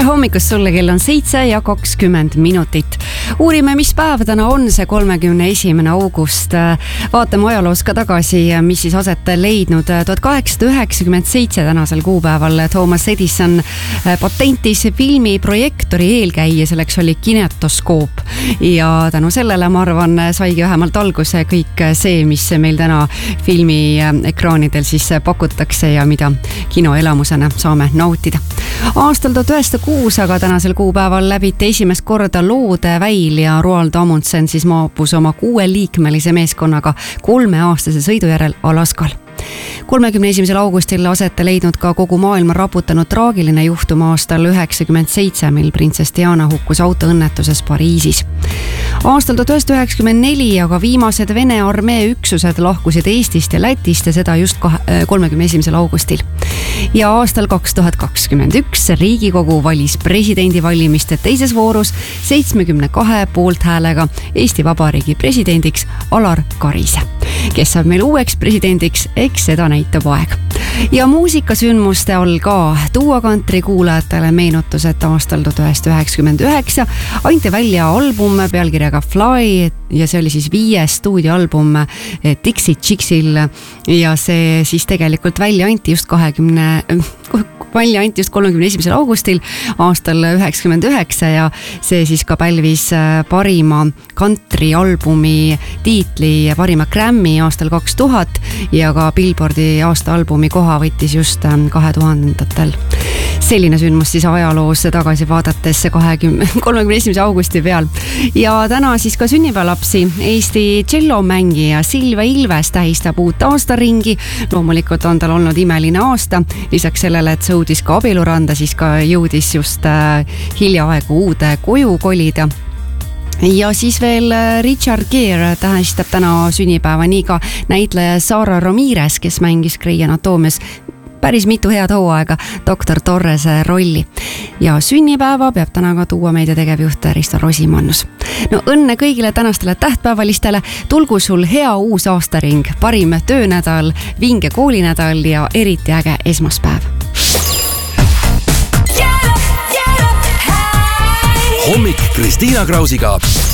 hommikust sulle, kell on 7:20. Uurime, mis päev täna on, see 31. august. Vaatame ajaloos ka tagasi, mis siis aset leidnud. 1897 tänasel kuupäeval Thomas Edison patentis filmiprojektori eelkäija, selleks oli kinetoskoop. Ja tänu sellele, ma arvan, saigi vähemalt alguse kõik see, mis meil täna filmi ekraanidel siis pakutakse ja mida kinoelamusena saame nautida. Aastal 1906, aga tänasel kuupäeval läbiti esimest korda Loodeväil ja Roald Amundsen siis maapus oma 6-liikmelise meeskonnaga 3-aastase sõidu järel Alaskal. 31. augustil aset leidnud ka kogu maailma raputanud traagiline juhtum aastal 1997, mil printsess Diana hukkus autoõnnetuses Pariisis. Aastal 1994 aga viimased Vene armee üksused lahkusid Eestist ja Lätist ja seda just 31. augustil. Ja aastal 2021 Riigikogu valis presidendivalimiste teises voorus 72 poolthäälega Eesti Vabariigi presidendiks Alar Karise, kes saab meil uueks presidendiks, eks seda näitab aeg. Ja muusikasündmuste all ka tuua kantri kuulajatele meenutus, et aastal 1999 anti välja album pealkirjaga Fly ja see oli siis 5. stuudioalbum Dixie Chicksil ja see siis tegelikult välja anti just 31. augustil aastal 1999 ja see siis ka pälvis parima kantrialbumi tiitli ja parima Grammy aastal 2000 ja ka Billboardi aastaalbumi koha võttis just 2000-ndatel. Selline sündmus siis ajaloos tagasi vaadates 31. augusti peal. Ja täna siis ka sünnipäevalapsi. Eesti tšellomängija Silve Ilves tähistab uut aastaringi. Loomulikult on tal olnud imeline aasta. Lisaks sellele, et see jõudis ka abieluranda, siis ka jõudis just hiljaaegu uude koju kolida. Ja siis veel Richard Gere tähistab täna sünnipäeva, nii ka näitleja Sara Ramirez, kes mängis Grey Anatomias päris mitu head hooaega Dr. Torrese rolli. Ja sünnipäeva peab täna ka tuua meedia tegevjuht Risto Rosimannus. No õnne kõigile tänastele tähtpäevalistele, tulgu sul hea uus aastaring, parim töönädal, vinge koolinädal ja eriti äge esmaspäev. Hommik Kristiina Krausiga.